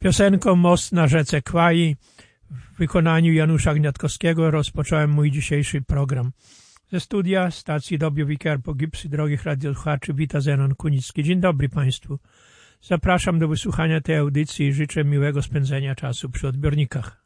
Piosenką Most na rzece Kwai w wykonaniu Janusza Gniatkowskiego rozpocząłem mój dzisiejszy program. Ze studia stacji Radio WKR po Gipsy, drogich radiosłuchaczy, wita Zenon Kunicki. Dzień dobry Państwu. Zapraszam do wysłuchania tej audycji i życzę miłego spędzenia czasu przy odbiornikach.